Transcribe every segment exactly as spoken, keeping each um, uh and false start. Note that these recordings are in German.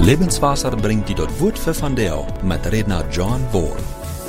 Lebenswasser bringt die dort Wort für von Deo mit Redner John Wohl.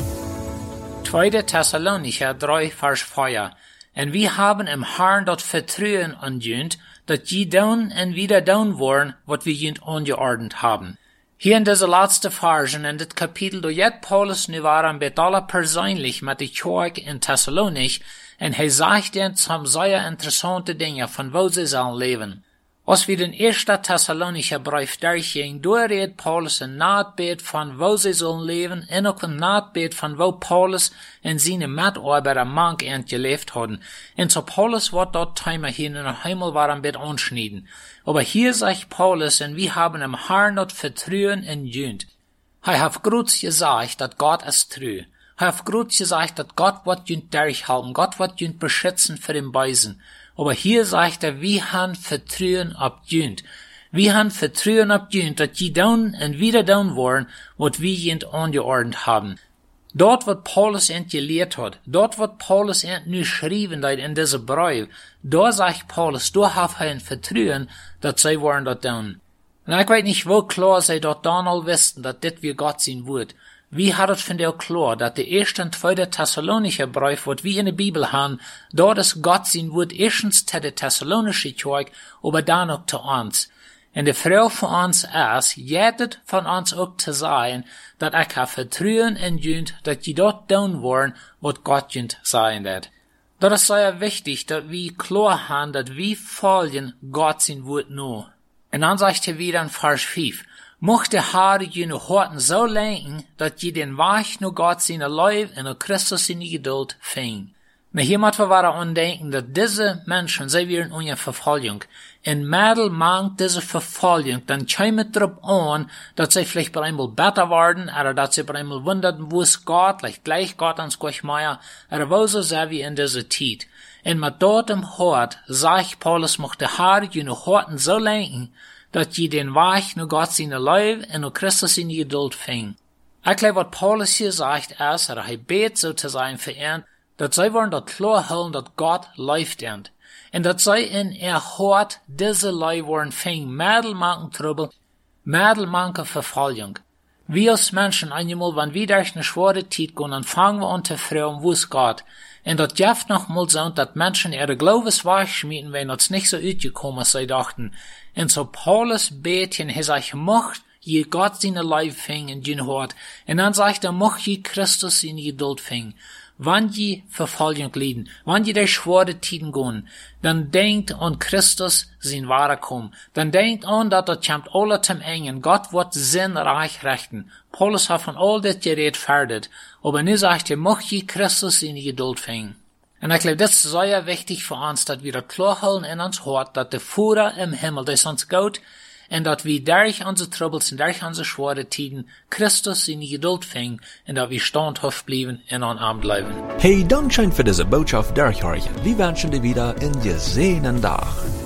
Zweite Thessalonicher drei Vers vier. Und wir haben im Herrn dort Vertrauen angehend, dass je down und wieder down worden, was wir jünd angeordnet haben. Hier in dieser letzten Versen in das Kapitel, da jetzt Paulus nu war am Betaler persönlich mit der Kirche in Thessalonich, und er sagt ihnen zum sehr interessante Dinge, von wo sie sollen leben. Als wir den ersten Thessalonicher Brief durchgehen, da redet Paulus ein Nahtbet von wo sie sollen leben, und auch ein Nahtbet von wo Paulus und seine Mitarbeiter manch end gelebt haben. Und so Paulus wird dort Thema hier in den Himmel war ein Bett anschneiden. Aber hier sagt Paulus, und wir haben im Herrn dort Vertrauen in Jünd. Er hat groß gesagt, dass Gott ist treu. Er hat groß gesagt, dass Gott wird Jünd durchhalten, Gott wird Jünd beschützen für den Beisen. Aber hier sagt er, wir haben Vertrauen auf Jünd. Wir haben Vertrauen auf Jünd, dass die down und wieder down waren, was wir Jünd angeordnet haben. Dort, was Paulus ent gelehrt hat, dort, was Paulus ent nu schrieben hat in diesem Brief, da sagt Paulus, da hat er ein Vertrauen, dass sie waren dort down. Und ich weiß nicht, wo klar sie dort dann all wissen, dass das wie Gott sein wird. Wie hat es von der klar, dass der erste und zweite Thessalonicher Brief, was wir in der Bibel haben, dort ist Gott sein Wort erstens zu der Thessalonische Kirche, aber dann auch zu uns. Und die Frau von uns ist, jedet von uns auch zu sein, dass ich habe Vertrauen in Jünd, dass die dort down waren, was Gott Jünd sein wird. Das ist sehr wichtig, dass wir klar haben, dass wir folgen Gott sein Wort nur. Und dann sagt er wieder in Vers fünf, mochte Herr jene Horten so lenken, dass je den Weg nur Gott seine Leib und Christus seine Geduld fing. Na hier müssen wir wieder andenken, dass diese Menschen, sie wären unter Verfolgung. In Mädel mangt diese Verfolgung, dann kommt drauf an, dass sie vielleicht bei einmal besser werden, oder dass sie bei einmal wundern, wo es Gott, like gleich Gott ans Gleichmeier, oder wo sie sind wie in dieser Zeit. Und mit dort im Hort, sagt Paulus, mochte Herr jene Horten so lenken, dass je den Weg nur Gott seine Leib und nur Christus seine Geduld fing. Ich glaube, was Paulus hier sagt, ist, oder er bet so zu sein für ihn, dass sie wollen dort klar halten, dass Gott läuft end. Und dass sie in ihr Hort diese Leib wollen fing, mittelmanken Trouble, mittelmanken Verfolgung. Wir als Menschen, einmal, wenn wir durch eine schwere Zeit gehen, dann fangen wir an zu fragen, wo es geht. Und das gibt noch mal so, dass Menschen ihre Glaubens schmieden, wenn das nicht so ausgekommen ist, sie dachten. Und so Paulus beten, er sagt, mocht je Gott seine Leib fing in den Hort. Und dann sagt er, mocht je Christus seine Geduld fing. Wenn je Verfolgung leiden, wenn je durch schwere Tiden gehen, dann denkt an Christus sein wahre kommen. Dann denkt an, dass das kommt alle zum Engen. Gott wird sinnreich rechten. Paulus hat von all das geredet fertig. Aber nu sagt er, mocht je Christus seine Geduld fing. Und ich glaube, das ist sehr wichtig für uns, dass wir das klar halten in uns Hort, dass der Führer im Himmel, das uns gut, und dass wir durch unsere Troubles und durch unsere schwere Tiden Christus seine Geduld fing, und dass wir standhaft bleiben und an Arm bleiben. Hey, Dankeschön für diese Botschaft durchhören. Wir wünschen dir wieder einen gesehenen Tag.